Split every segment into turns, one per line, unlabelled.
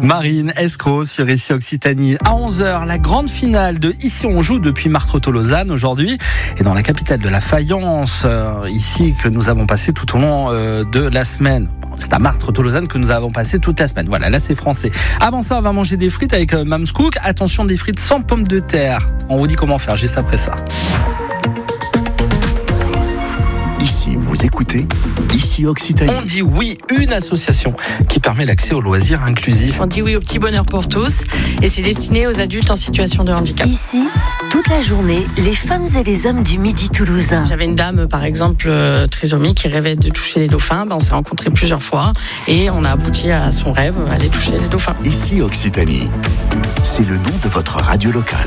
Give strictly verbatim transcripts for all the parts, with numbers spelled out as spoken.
Marine Escroc sur Ici Occitanie. À onze heures, la grande finale de Ici on joue depuis Martres-Tolosane aujourd'hui. Et dans la capitale de la faïence, euh, ici que nous avons passé tout au long euh, de la semaine. C'est à Martres-Tolosane que nous avons passé toute la semaine. Voilà, là c'est français. Avant ça, on va manger des frites avec euh, Mam's Cook. Attention, des frites sans pommes de terre. On vous dit comment faire juste après ça.
Ici, vous écoutez Ici Occitanie.
On dit oui, une association qui permet l'accès aux loisirs inclusifs.
On dit oui au petit bonheur pour tous et c'est destiné aux adultes en situation de handicap.
Ici, toute la journée, les femmes et les hommes du Midi toulousain.
J'avais une dame, par exemple, euh, trisomique, qui rêvait de toucher les dauphins. Ben, on s'est rencontrés plusieurs fois et on a abouti à son rêve, aller toucher les dauphins.
Ici Occitanie, c'est le nom de votre radio locale.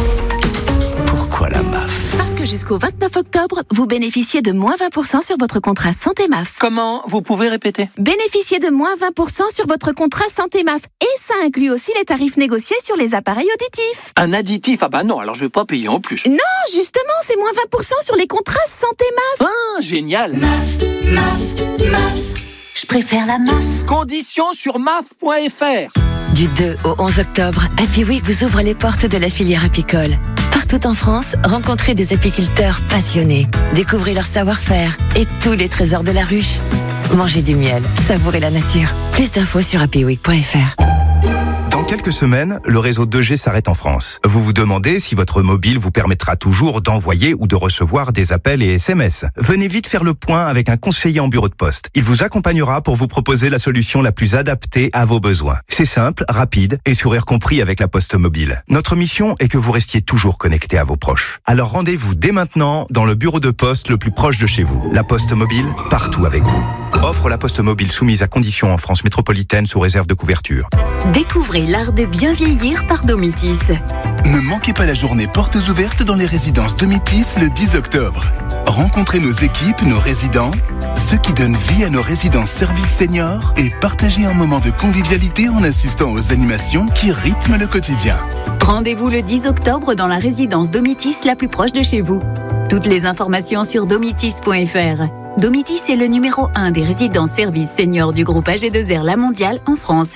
Pourquoi la M A F ?
Parce que jusqu'au vingt-neuf octobre, vous bénéficiez de moins vingt pour cent sur votre contrat Santé M A F.
Comment ? Vous pouvez répéter ?
Bénéficiez de moins vingt pour cent sur votre contrat Santé M A F. Et ça inclut aussi les tarifs négociés sur les appareils auditifs.
Un additif ? Ah bah non, alors je vais pas payer en plus.
Non, justement, c'est moins vingt pour cent sur les contrats Santé M A F.
Ah, génial !
M A F, M A F, M A F. Je préfère la M A F.
Conditions sur M A F point F R.
Du deux au onze octobre, Happy Week vous ouvre les portes de la filière apicole. Partout en France, rencontrez des apiculteurs passionnés. Découvrez leur savoir-faire et tous les trésors de la ruche. Mangez du miel, savourez la nature. Plus d'infos sur happy week point F R.
Dans quelques semaines, le réseau deux G s'arrête en France. Vous vous demandez si votre mobile vous permettra toujours d'envoyer ou de recevoir des appels et S M S. Venez vite faire le point avec un conseiller en bureau de poste. Il vous accompagnera pour vous proposer la solution la plus adaptée à vos besoins. C'est simple, rapide et sourire compris avec la Poste Mobile. Notre mission est que vous restiez toujours connecté à vos proches. Alors rendez-vous dès maintenant dans le bureau de poste le plus proche de chez vous. La Poste Mobile, partout avec vous. Offre la Poste Mobile soumise à conditions en France métropolitaine sous réserve de couverture.
Découvrez l'art de bien vieillir par Domitis.
Ne manquez pas la journée portes ouvertes dans les résidences Domitis le dix octobre. Rencontrez nos équipes, nos résidents, ceux qui donnent vie à nos résidences services seniors et partagez un moment de convivialité en assistant aux animations qui rythment le quotidien.
Rendez-vous le dix octobre dans la résidence Domitis la plus proche de chez vous. Toutes les informations sur domitis point F R. Domitis est le numéro un des résidences services seniors du groupe A G deux R La Mondiale en France.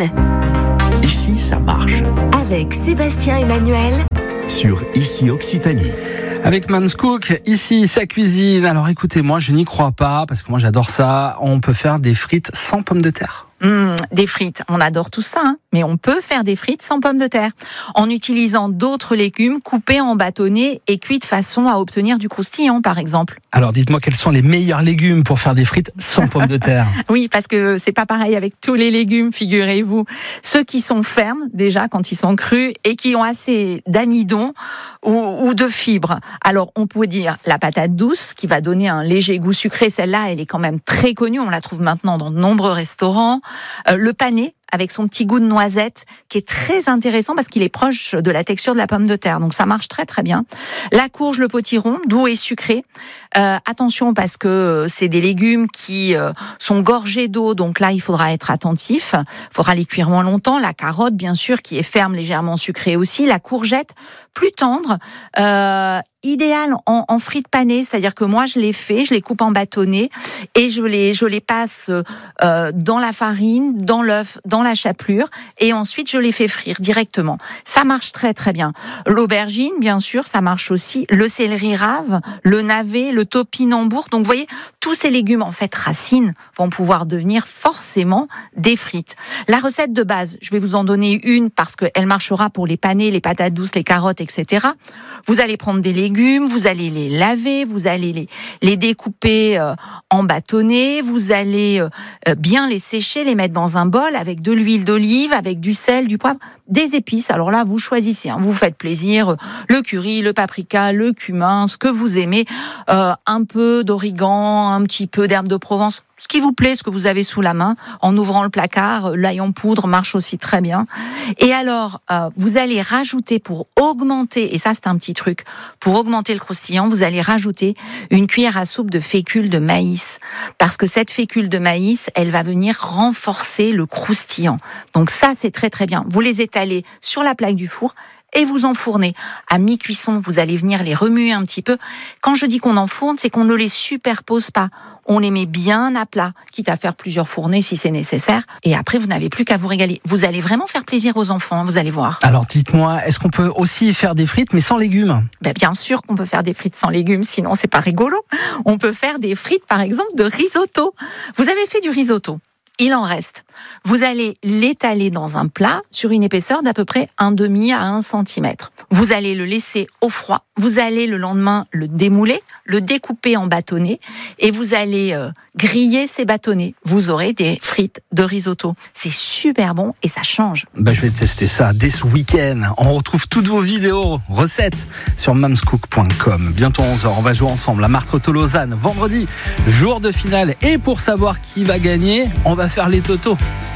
Ici, ça marche.
Avec Sébastien Emmanuel
Sur Ici Occitanie.
Avec Mam's Cook, ici, sa cuisine. Alors écoutez, moi je n'y crois pas, parce que moi j'adore ça. On peut faire des frites sans pommes de terre.
Mmh, des frites, on adore tout ça, hein, mais on peut faire des frites sans pommes de terre, en utilisant d'autres légumes coupés en bâtonnets et cuits de façon à obtenir du croustillant, par exemple.
Alors dites-moi quels sont les meilleurs légumes pour faire des frites sans pommes de terre.
Oui, parce que c'est pas pareil avec tous les légumes, figurez-vous. Ceux qui sont fermes, déjà, quand ils sont crus, et qui ont assez d'amidon ou, ou de fibres. Alors, on peut dire la patate douce, qui va donner un léger goût sucré. Celle-là, elle est quand même très connue. On la trouve maintenant dans de nombreux restaurants. Euh, le pané, avec son petit goût de noisette, qui est très intéressant parce qu'il est proche de la texture de la pomme de terre. Donc ça marche très très bien. La courge, le potiron, doux et sucré. Euh, attention parce que c'est des légumes qui euh, sont gorgés d'eau. Donc là, il faudra être attentif. Il faudra les cuire moins longtemps. La carotte, bien sûr, qui est ferme, légèrement sucrée aussi. La courgette, plus tendre. Euh, idéal en, en frites panées, c'est-à-dire que moi je les fais, je les coupe en bâtonnets et je les je les passe euh, dans la farine, dans l'œuf, dans la chapelure et ensuite je les fais frire directement. Ça marche très très bien. L'aubergine, bien sûr, ça marche aussi. Le céleri rave, le navet, le topinambour. Donc vous voyez, tous ces légumes en fait racines vont pouvoir devenir forcément des frites. La recette de base, je vais vous en donner une parce qu'elle marchera pour les panés, les patates douces, les carottes, et cetera. Vous allez prendre des légumes, vous allez les laver, vous allez les, les découper euh, en bâtonnets, vous allez euh, bien les sécher, les mettre dans un bol avec de l'huile d'olive, avec du sel, du poivre, des épices. Alors là, vous choisissez, hein, vous vous faites plaisir, le curry, le paprika, le cumin, ce que vous aimez, euh, un peu d'origan, un petit peu d'herbe de Provence, ce qui vous plaît, ce que vous avez sous la main. En ouvrant le placard, l'ail en poudre marche aussi très bien. Et alors, euh, vous allez rajouter pour augmenter, et ça c'est un petit truc, pour augmenter le croustillant, vous allez rajouter une cuillère à soupe de fécule de maïs. Parce que cette fécule de maïs, elle va venir renforcer le croustillant. Donc ça, c'est très très bien. Vous les étalez sur la plaque du four et vous enfournez. À mi-cuisson, vous allez venir les remuer un petit peu. Quand je dis qu'on enfourne, c'est qu'on ne les superpose pas. On les met bien à plat, quitte à faire plusieurs fournées si c'est nécessaire. Et après, vous n'avez plus qu'à vous régaler. Vous allez vraiment faire plaisir aux enfants, vous allez voir.
Alors dites-moi, est-ce qu'on peut aussi faire des frites mais sans légumes ?
Ben, bien sûr qu'on peut faire des frites sans légumes, sinon c'est pas rigolo. On peut faire des frites, par exemple, de risotto. Vous avez fait du risotto. Il en reste. Vous allez l'étaler dans un plat sur une épaisseur d'à peu près un demi à un centimètre. Vous allez le laisser au froid. Vous allez le lendemain le démouler, le découper en bâtonnets et vous allez euh, griller ces bâtonnets. Vous aurez des frites de risotto. C'est super bon et ça change.
Bah, je vais tester ça dès ce week-end. On retrouve toutes vos vidéos, recettes sur mamscook point com. Bientôt onze heures, on va jouer ensemble à Marthe-Lausanne. Vendredi, jour de finale. Et pour savoir qui va gagner, on va faire les totos.